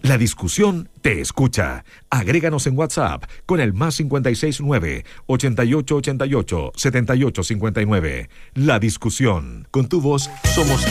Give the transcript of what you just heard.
La discusión te escucha. Agréganos en WhatsApp con el +569 8888 7859. La discusión. Con tu voz somos